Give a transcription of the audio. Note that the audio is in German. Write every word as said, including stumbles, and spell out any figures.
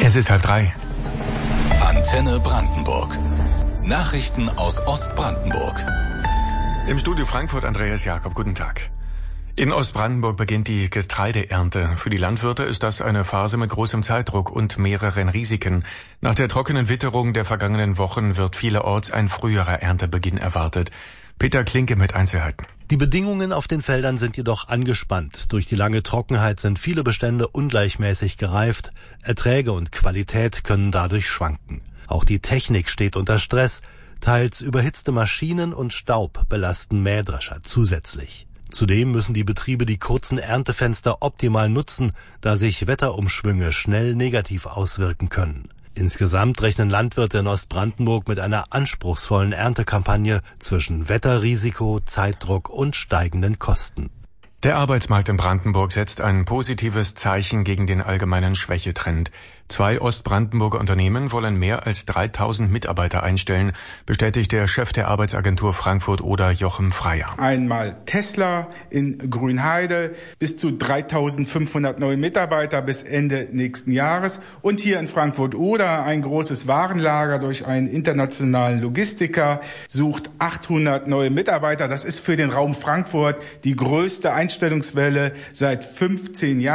Es ist halb drei. Antenne Brandenburg. Nachrichten aus Ostbrandenburg. Im Studio Frankfurt Andreas Jakob, guten Tag. In Ostbrandenburg beginnt die Getreideernte. Für die Landwirte ist das eine Phase mit großem Zeitdruck und mehreren Risiken. Nach der trockenen Witterung der vergangenen Wochen wird vielerorts ein früherer Erntebeginn erwartet. Peter Klinke mit Einzelheiten. Die Bedingungen auf den Feldern sind jedoch angespannt. Durch die lange Trockenheit sind viele Bestände ungleichmäßig gereift. Erträge und Qualität können dadurch schwanken. Auch die Technik steht unter Stress. Teils überhitzte Maschinen und Staub belasten Mähdrescher zusätzlich. Zudem müssen die Betriebe die kurzen Erntefenster optimal nutzen, da sich Wetterumschwünge schnell negativ auswirken können. Insgesamt rechnen Landwirte in Ostbrandenburg mit einer anspruchsvollen Erntekampagne zwischen Wetterrisiko, Zeitdruck und steigenden Kosten. Der Arbeitsmarkt in Brandenburg setzt ein positives Zeichen gegen den allgemeinen Schwächetrend. Zwei Ostbrandenburger Unternehmen wollen mehr als dreitausend Mitarbeiter einstellen, bestätigt der Chef der Arbeitsagentur Frankfurt-Oder, Jochen Freier. Einmal Tesla in Grünheide, bis zu dreitausendfünfhundert neue Mitarbeiter bis Ende nächsten Jahres. Und hier in Frankfurt-Oder ein großes Warenlager durch einen internationalen Logistiker, sucht achthundert neue Mitarbeiter. Das ist für den Raum Frankfurt die größte Einstellungswelle seit fünfzehn Jahren.